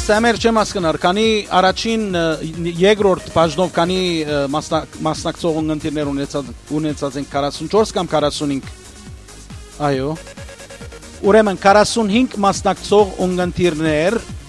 Սամեր չեմ հասկանում, քանի առաջին երկրորդ բաժնով քանի մասնակցող ունգընտիրներ ունեցած են 44 կամ 45 այո ուրեմն 45 մասնակցող ունգընտիրներ